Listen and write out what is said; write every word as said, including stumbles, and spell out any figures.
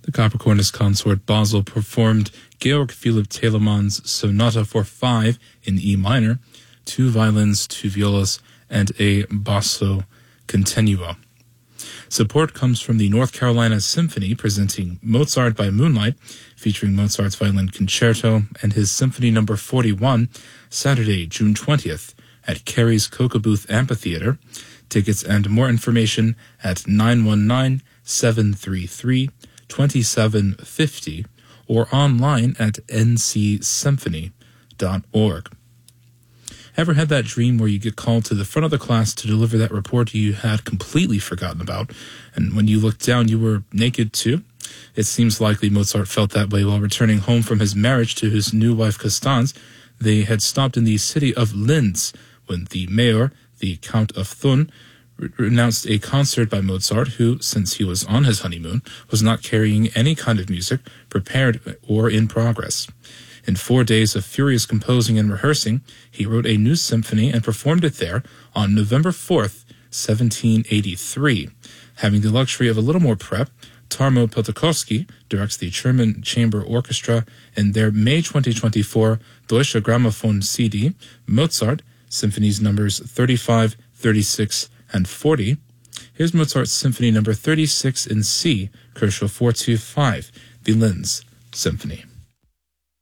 The Capricornus consort Basel performed Georg Philipp Telemann's Sonata for Five in E minor, two violins, two violas, and a basso continuo. Support comes from the North Carolina Symphony, presenting Mozart by Moonlight, featuring Mozart's Violin Concerto and his Symphony Number forty-one, Saturday, June twentieth, at Carey's Coca-Booth Amphitheater. Tickets and more information at nine one nine, seven three three, two seven five zero or online at n c symphony dot org. Ever had that dream where you get called to the front of the class to deliver that report you had completely forgotten about, and when you looked down you were naked too? It seems likely Mozart felt that way while returning home from his marriage to his new wife Constance. They had stopped in the city of Linz when the mayor, the Count of Thun, announced a concert by Mozart, who, since he was on his honeymoon, was not carrying any kind of music, prepared or in progress. In four days of furious composing and rehearsing, he wrote a new symphony and performed it there on November fourth, seventeen eighty-three. Having the luxury of a little more prep, Tarmo Peltokoski directs the German Chamber Orchestra in their May twenty twenty-four Deutsche Grammophon C D, Mozart, Symphonies numbers thirty-five, thirty-six, and forty. Here's Mozart's Symphony number thirty-six in C, Koschel four two five, the Linz Symphony.